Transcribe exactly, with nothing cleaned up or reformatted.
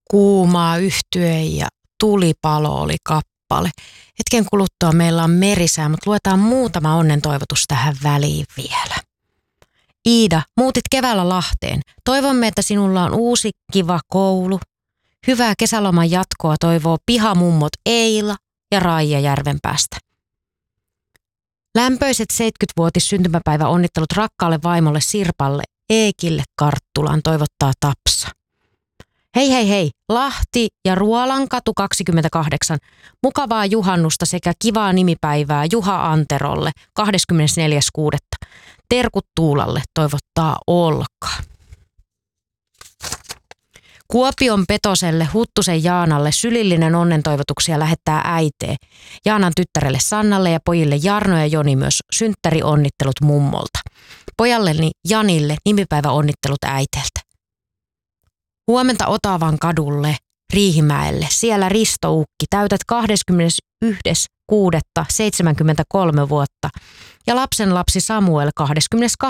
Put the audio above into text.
Kuumaa yhtyen ja tulipalo oli kappale. Hetken kuluttua meillä on merisää, mutta luetaan muutama onnentoivotus tähän väliin vielä. Iida, muutit keväällä Lahteen. Toivomme, että sinulla on uusi kiva koulu. Hyvää kesäloman jatkoa toivoo pihamummot Eila ja Raija Järvenpäästä. Lämpöiset seitsemänkymmenvuotis syntymäpäivä onnittelut rakkaalle vaimolle Sirpalle Eekille Karttulaan toivottaa Tapsa. Hei hei hei, Lahti ja Ruolankatu kaksikymmentäkahdeksan. Mukavaa juhannusta sekä kivaa nimipäivää Juha Anterolle kahdeskymmenesneljäs kuudetta Terkut Tuulalle toivottaa Olka. Kuopion Petoselle Huttusen Jaanalle sylillinen onnentoivotuksia lähettää äitee. Jaanan tyttärelle Sannalle ja pojille Jarno ja Joni myös synttärionnittelut mummolta. Pojalleni Janille nimipäiväonnittelut äiteltä. Huomenta Otavan kadulle Riihimäelle. Siellä Risto Ukki. Täytät kahdeskymmenesensimmäinen kuudetta seitsemänkymmentäkolme vuotta. Ja lapsen lapsi Samuel kahdeskymmenestoinen